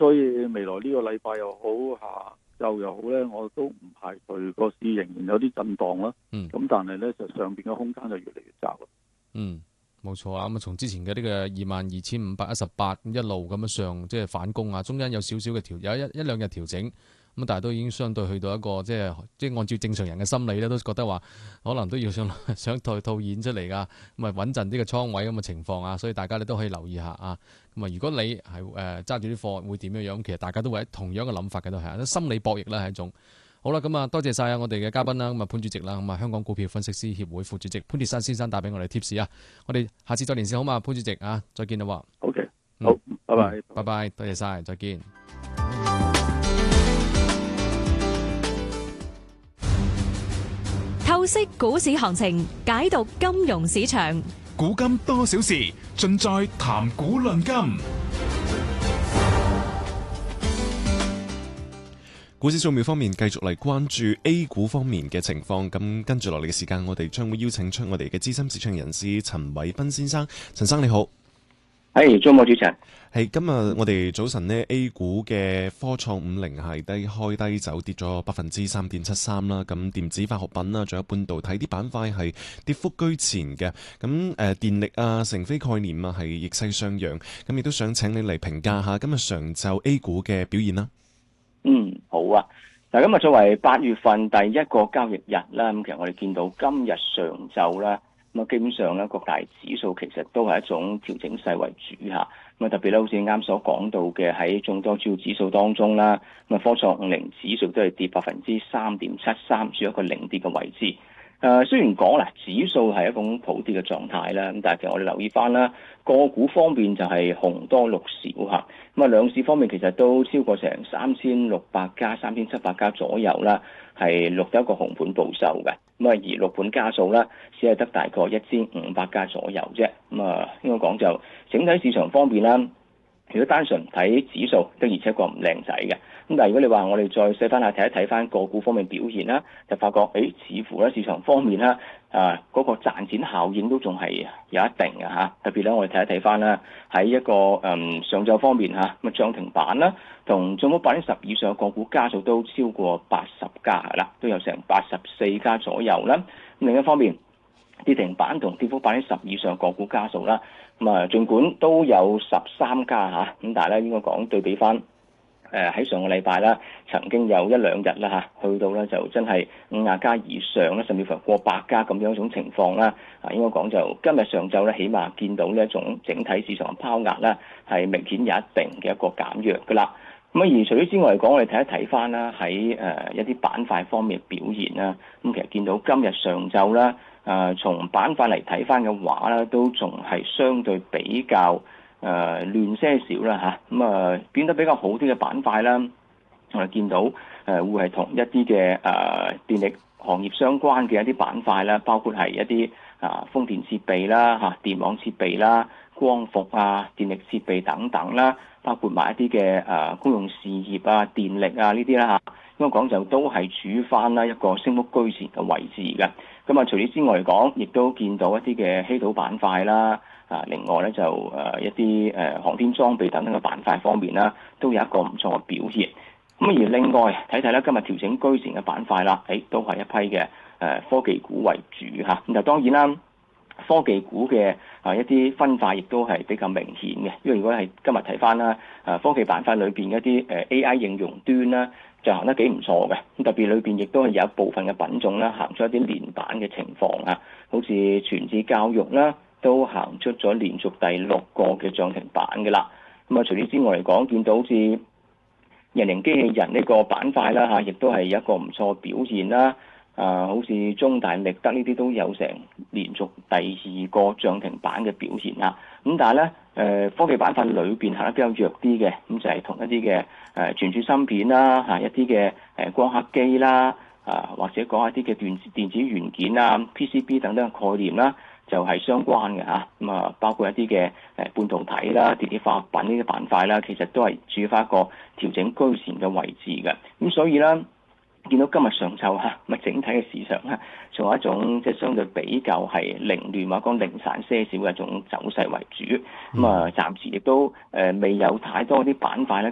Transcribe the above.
所以未來呢個禮拜又好，下晝又好咧，我都唔排除個市仍然有啲震盪啦。咁但係咧就上邊嘅空間就越嚟越窄啦。 冇錯啊！咁啊，從之前嘅呢個22,518一路咁樣上，即係反攻啊，中間有少少嘅有一兩日調整，咁但係都已經相對去到一個即係按照正常人嘅心理咧，都覺得話可能都要想套現出嚟噶，咁啊穩陣啲嘅倉位咁嘅情況啊，所以大家咧都可以留意下啊。咁啊，如果你係揸住啲貨會點樣樣，其實大家都會喺同樣嘅諗法嘅都係，心理博弈啦係一種。好啦，咁啊，多謝晒啊我哋嘅嘉賓啦，咁啊潘主席啦，咁啊香港股票分析師協會副主席潘鐵珊先生帶俾我哋 tips 啊，我哋下次再連線好嘛，潘主席啊，再見啦喎。 OK，好，拜拜， 拜拜，多謝晒，再見。 透析股市行情，解讀金融市場， 古今多少事，盡在談股論金。 股市掃描方面，繼續嚟關注 A 股方面嘅情況。咁跟住落嚟嘅時間，我哋將會邀請出我哋嘅資深市場人士陳偉斌先生。陳生你好， 係中午主持人。 係今日我哋早晨呢 A 股嘅科創50係開低走，跌咗3.73%啦。咁電子化學品啦，仲有半導體啲板塊係跌幅居前嘅。咁電力啊、成飛概念啊係逆勢上揚。咁亦都想請你嚟評價下今日上晝 A 股嘅表現啦。 好啊。嗱，今日作為8月份第一個交易日啦，咁其實我哋見到今日上晝啦，咁啊基本上咧各大指數其實都係一種調整勢為主嚇。咁啊特別咧，好似啱所講到嘅喺眾多主要指數當中啦，咁啊科創50指數都係跌3.73%，處於一個領跌嘅位置。雖然講啦，指數係一種普跌嘅狀態啦，咁但係其實我哋留意翻啦，個股方面就係紅多綠少嚇。咁啊兩市方面其實都超過成3600家、3700家左右啦，係錄得一個紅盤報售嘅。咁啊而綠盤家數啦，只係得大概1500家左右啫。咁啊應該講就整體市場方面啦，如果單純睇指數，的而且確唔靚仔嘅。咁但係如果你話我哋再細翻下睇一睇翻個股方面表現啦，就發覺似乎咧市場方面啦，嗰個賺錢效應都仲係有一定嘅嚇。特別咧，我哋睇一睇翻啦，喺一個上晝方面嚇，咁漲停板啦，同中幅10%以上嘅個股家數都超過80家啦，都有成84家左右啦。咁另一方面，跌停板同跌幅10%以上個股家數啦，咁啊儘管都有13家嚇，咁但係咧應該講對比翻。喺上個禮拜啦，曾經有一兩日啦去到咧就真係50家以上啦，甚至乎過100家咁樣一種情況啦。應該講就今日上晝咧，起碼見到呢一種整體市場嘅拋壓啦，係明顯有一定嘅一個減弱噶啦。咁而除咗之外嚟講，我哋睇一睇翻啦，喺一啲板塊方面表現啦，咁其實見到今日上晝啦，從板塊嚟睇翻嘅話啦，都仲係相對比較亂些少啦嚇，咁變得比較好啲嘅板塊啦，我哋見到會係同一啲嘅電力行業相關嘅一啲板塊啦，包括係一啲風電設備啦嚇、電網設備啦、光伏啊、電力設備等等啦，包括埋一啲嘅公用事業啊、電力啊呢啲啦嚇，應該講就都係處於翻啦一個升幅居前嘅位置嘅。咁啊，除此之外嚟講，亦都見到一啲嘅稀土板塊啦。另外咧就一啲航天裝備等等嘅板塊方面啦，都有一個唔錯嘅表現。咁而另外睇睇咧，今日調整居前嘅板塊啦，都係一批嘅科技股為主嚇。咁就當然啦，科技股嘅一啲分化亦都係比較明顯嘅。因為如果係今日睇翻啦，科技板塊裏邊一啲AI 應用端啦，就行得幾唔錯嘅。咁特別裏邊亦都係有一部分嘅品種啦，行出一啲連板嘅情況啊，好似全智教育啦。都行出咗連續第6個嘅漲停板嘅啦。咁啊，除此之外嚟講，見到好似人形機器人呢個板塊啦嚇，亦都係一個唔錯表現啦。好似中大力德呢啲都有成連續第2個漲停板嘅表現啦。咁但係咧，科技板塊裏邊行得比較弱啲嘅，咁就係同一啲嘅存儲芯片啦嚇，一啲嘅光刻機啦，或者講一啲嘅電子元件啊、PCB 等等嘅概念啦。就係相關嘅嚇，咁啊包括一啲嘅半導體啦、電子化學品呢啲板塊啦，其實都係處於翻一個調整居前嘅位置嘅。咁所以咧，見到今日上晝嚇，咁整體嘅市場咧，仲有一種即係相對比較係凌亂或者講零散些少嘅一種走勢為主。咁啊，暫時亦都未有太多啲板塊咧